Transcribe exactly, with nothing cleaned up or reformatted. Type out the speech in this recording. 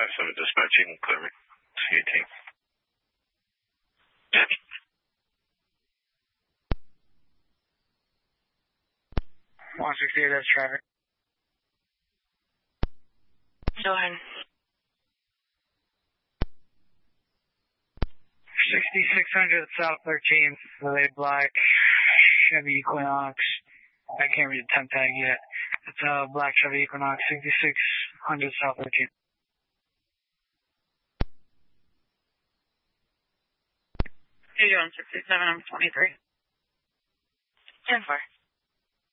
five seven dispatching, clear me. C eighteen. one sixty-eight, that's traffic. Go ahead. sixty-six hundred South thirteenth, with a black Chevy Equinox. I can't read the temp tag yet. It's a black Chevy Equinox, sixty-six hundred South thirteenth. You're doing sixty-seven, I'm twenty-three. ten four.